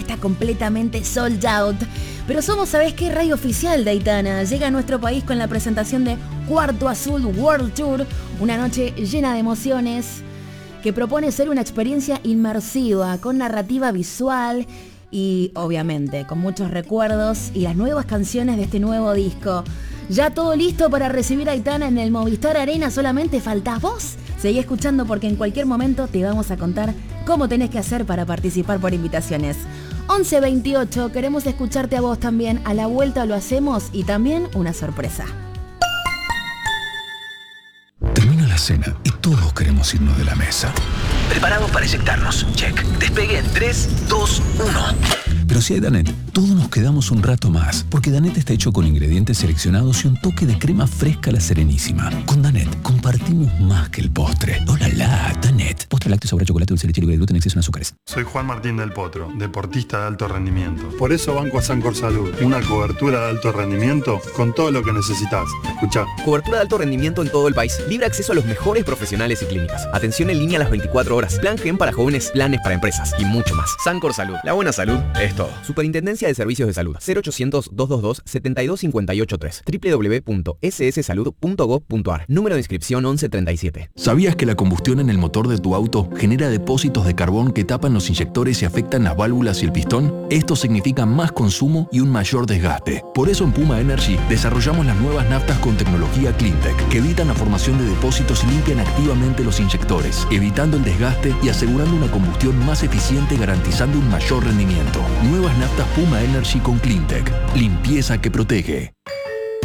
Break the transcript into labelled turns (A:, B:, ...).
A: está completamente sold out. Pero somos, ¿sabés qué? Radio oficial de Aitana. Llega a nuestro país con la presentación de Cuarto Azul World Tour, una noche llena de emociones que propone ser una experiencia inmersiva, con narrativa visual y, obviamente, con muchos recuerdos y las nuevas canciones de este nuevo disco. Ya todo listo para recibir a Aitana en el Movistar Arena, solamente faltás vos. Seguí escuchando porque en cualquier momento te vamos a contar cómo tenés que hacer para participar por invitaciones. 11:28, queremos escucharte a vos también. A la vuelta lo hacemos y también una sorpresa.
B: Termina la cena y todos queremos irnos de la mesa.
C: Preparados para eyectarnos. Check. Despegue en 3, 2, 1.
B: Pero si hay Danette, todos nos quedamos un rato más, porque Danette está hecho con ingredientes seleccionados y un toque de crema fresca a la Serenísima. Con Danette compartimos más que el postre. ¡Hola, la! Danette. Postre lácteo, sabor a chocolate, dulce de leche, libre de gluten, exceso en azúcares.
D: Soy Juan Martín del Potro, deportista de alto rendimiento. Por eso banco a Sancor Salud, una cobertura de alto rendimiento con todo lo que necesitas. Escuchá.
E: Cobertura de alto rendimiento en todo el país. Libre acceso a los mejores profesionales y clínicas. Atención en línea a las 24 horas. Plan Gen para jóvenes, planes para empresas y mucho más. Sancor Salud. La buena salud es todo. Superintendencia de Servicios de Salud. 0800-222-72583. www.sssalud.gov.ar. Número de inscripción 1137.
B: ¿Sabías que la combustión en el motor de tu auto genera depósitos de carbón que tapan los inyectores y afectan las válvulas y el pistón? Esto significa más consumo y un mayor desgaste. Por eso en Puma Energy desarrollamos las nuevas naftas con tecnología CleanTech, que evitan la formación de depósitos y limpian activamente los inyectores, evitando el desgaste y asegurando una combustión más eficiente, garantizando un mayor rendimiento. Nuevas naftas Puma Energy con CleanTech. Limpieza que protege.